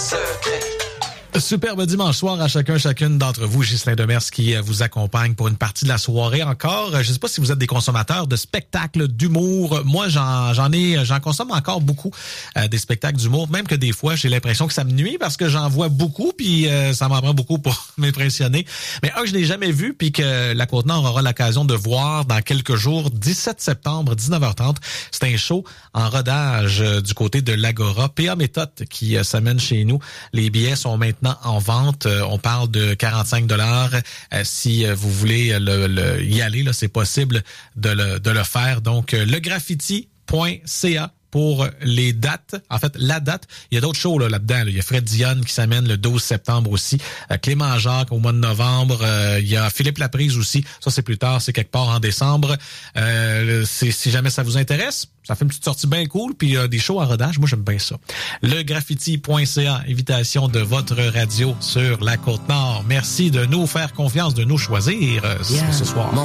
secret. Superbe dimanche soir à chacune d'entre vous. Ghislain Demers qui vous accompagne pour une partie de la soirée encore. Je ne sais pas si vous êtes des consommateurs de spectacles d'humour. Moi, j'en consomme encore beaucoup, des spectacles d'humour. Même que des fois, j'ai l'impression que ça me nuit parce que j'en vois beaucoup puis ça m'en prend beaucoup pour m'impressionner. Mais un que je n'ai jamais vu puis que la Côte-Nord aura l'occasion de voir dans quelques jours, 17 septembre, 19h30. C'est un show en rodage du côté de l'Agora. PA Méthode qui s'amène chez nous. Les billets sont maintenant en vente. On parle de 45 $. Si vous voulez y aller, là, c'est possible de le faire. Donc, legraffiti.ca pour les dates. En fait, la date. Il y a d'autres shows là-dedans. Il y a Fred Dionne qui s'amène le 12 septembre aussi. Clément Jacques au mois de novembre. Il y a Philippe Laprise aussi. Ça, c'est plus tard. C'est quelque part en décembre. Si jamais ça vous intéresse, ça fait une petite sortie bien cool. Puis des shows en rodage. Moi, j'aime bien ça. Legraffiti.ca. Invitation de votre radio sur la Côte-Nord. Merci de nous faire confiance, de nous choisir ce soir.